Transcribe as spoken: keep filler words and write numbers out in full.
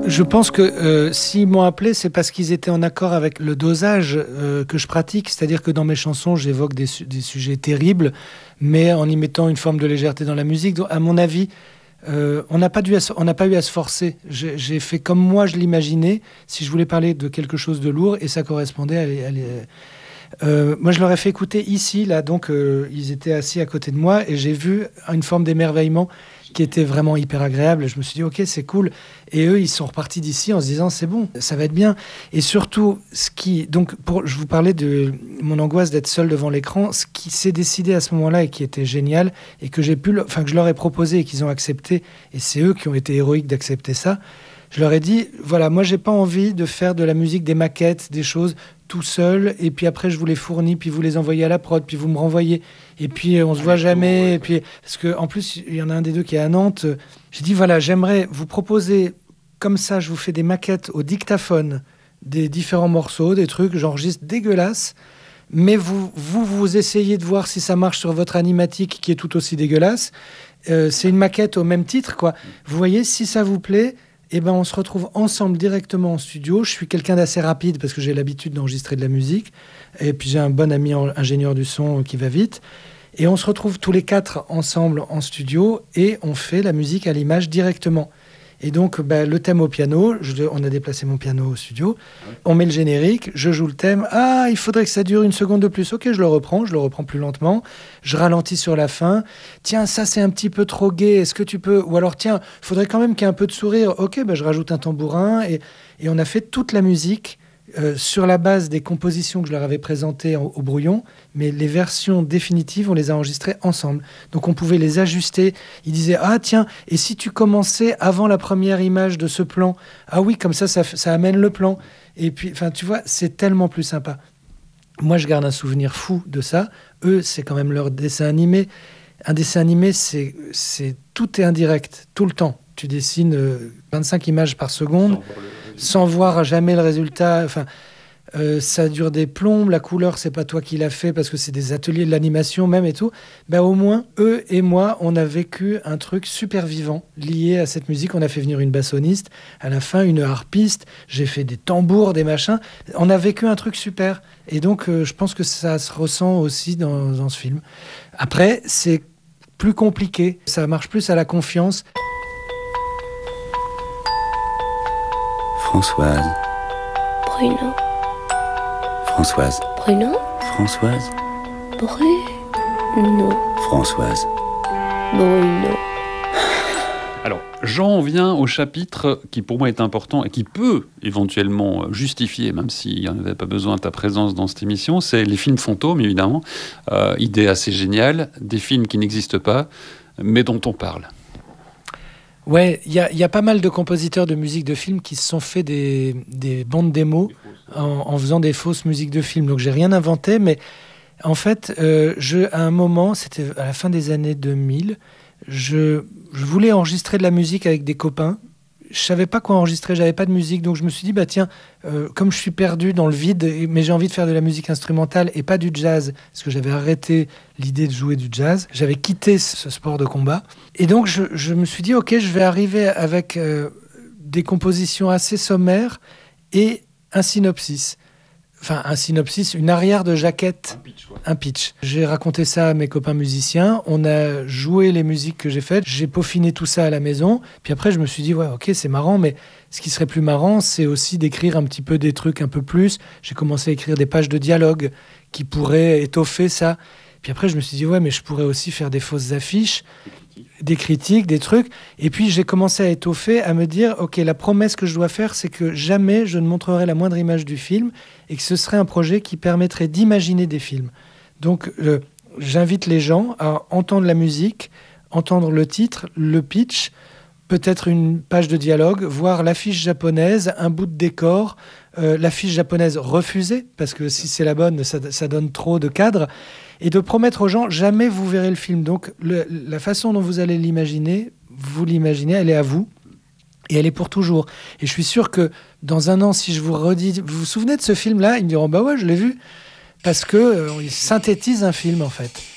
Je pense que euh, s'ils m'ont appelé, c'est parce qu'ils étaient en accord avec le dosage euh, que je pratique. C'est-à-dire que dans mes chansons, j'évoque des, su- des sujets terribles, mais en y mettant une forme de légèreté dans la musique. Donc, à mon avis, euh, on n'a pas dû à se- on n'a pas eu à se forcer. J'ai, j'ai fait comme moi je l'imaginais, si je voulais parler de quelque chose de lourd, et ça correspondait à... les- à les- Euh, moi, je leur ai fait écouter ici, là, donc euh, ils étaient assis à côté de moi, et j'ai vu une forme d'émerveillement qui était vraiment hyper agréable. Je me suis dit, ok, c'est cool. Et eux, ils sont repartis d'ici en se disant, c'est bon, ça va être bien. Et surtout, ce qui, donc, pour, je vous parlais de mon angoisse d'être seul devant l'écran. Ce qui s'est décidé à ce moment-là et qui était génial, et que j'ai pu, le- enfin, que je leur ai proposé et qu'ils ont accepté, et c'est eux qui ont été héroïques d'accepter ça. Je leur ai dit, voilà, moi, j'ai pas envie de faire de la musique, des maquettes, des choses tout seul, et puis après, je vous les fournis, puis vous les envoyez à la prod, puis vous me renvoyez, et puis euh, on se voit jamais, et puis, parce que en plus, il y en a un des deux qui est à Nantes. J'ai dit, voilà, j'aimerais vous proposer, comme ça, je vous fais des maquettes au dictaphone, des différents morceaux, des trucs, j'enregistre dégueulasses, mais vous, vous, vous essayez de voir si ça marche sur votre animatique, qui est tout aussi dégueulasse. Euh, c'est une maquette au même titre, quoi. Vous voyez, si ça vous plaît, eh ben, on se retrouve ensemble directement en studio. Je suis quelqu'un d'assez rapide parce que j'ai l'habitude d'enregistrer de la musique. Et puis j'ai un bon ami en- ingénieur du son qui va vite. Et on se retrouve tous les quatre ensemble en studio et on fait la musique à l'image directement. Et donc, bah, le thème au piano, je- on a déplacé mon piano au studio, on met le générique, je joue le thème. Ah, il faudrait que ça dure une seconde de plus. Ok, je le reprends, je le reprends plus lentement. Je ralentis sur la fin. Tiens, ça c'est un petit peu trop gai, est-ce que tu peux... Ou alors, tiens, il faudrait quand même qu'il y ait un peu de sourire. Ok, bah, je rajoute un tambourin. Et, et on a fait toute la musique euh, sur la base des compositions que je leur avais présentées en- au brouillon, mais les versions définitives, on les a enregistrées ensemble. Donc on pouvait les ajuster. Ils disaient, ah tiens, et si tu commençais avant la première image de ce plan? Ah oui, comme ça, ça, f- ça amène le plan. Et puis, enfin, tu vois, c'est tellement plus sympa. Moi, je garde un souvenir fou de ça. Eux, c'est quand même leur dessin animé. Un dessin animé, c'est, c'est tout est indirect, tout le temps. Tu dessines euh, vingt-cinq images par seconde, sans voir jamais le résultat. Enfin, euh, ça dure des plombes. La couleur, c'est pas toi qui l'as fait parce que c'est des ateliers de l'animation même et tout. Ben, au moins, eux et moi, on a vécu un truc super vivant lié à cette musique. On a fait venir une bassoniste, à la fin, une harpiste. J'ai fait des tambours, des machins. On a vécu un truc super. Et donc, euh, je pense que ça se ressent aussi dans, dans ce film. Après, c'est plus compliqué. Ça marche plus à la confiance. Françoise, Bruno, Françoise, Bruno, Françoise, Bruno, Françoise. Bruno. Alors, j'en viens au chapitre qui pour moi est important et qui peut éventuellement justifier, même s'il n'y en avait pas besoin de ta présence dans cette émission, c'est les films fantômes, évidemment. Euh, idée assez géniale, des films qui n'existent pas, mais dont on parle. Ouais, il y a, y a pas mal de compositeurs de musique de film qui se sont fait des, des bandes démos en, en faisant des fausses musiques de film. Donc j'ai rien inventé, mais en fait, euh, je, à un moment, c'était à la fin des années deux mille, je, je voulais enregistrer de la musique avec des copains. Je savais pas quoi enregistrer, j'avais pas de musique, donc je me suis dit, bah tiens, euh, comme je suis perdu dans le vide, et- mais j'ai envie de faire de la musique instrumentale et pas du jazz, parce que j'avais arrêté l'idée de jouer du jazz, j'avais quitté ce ce sport de combat, et donc je, je me suis dit, ok, je vais arriver avec euh, des compositions assez sommaires et un synopsis. Enfin, un synopsis, une arrière de jaquette, un pitch. J'ai raconté ça à mes copains musiciens, on a joué les musiques que j'ai faites, j'ai peaufiné tout ça à la maison, puis après je me suis dit, ouais, ok, c'est marrant, mais ce qui serait plus marrant, c'est aussi d'écrire un petit peu des trucs un peu plus. J'ai commencé à écrire des pages de dialogue qui pourraient étoffer ça. Puis après, je me suis dit, ouais, mais je pourrais aussi faire des fausses affiches, des critiques, des trucs. Et puis, j'ai commencé à étoffer, à me dire, OK, la promesse que je dois faire, c'est que jamais je ne montrerai la moindre image du film et que ce serait un projet qui permettrait d'imaginer des films. Donc, euh, j'invite les gens à entendre la musique, entendre le titre, le pitch, peut-être une page de dialogue, voir l'affiche japonaise, un bout de décor, euh, l'affiche japonaise refusée, parce que si c'est la bonne, ça, ça donne trop de cadre, et de promettre aux gens, jamais vous verrez le film. Donc le, la façon dont vous allez l'imaginer, vous l'imaginez, elle est à vous, et elle est pour toujours. Et je suis sûr que dans un an, si je vous redis, vous vous souvenez de ce film-là, ils me diront, bah ouais, je l'ai vu, parce que euh, il synthétise un film en fait.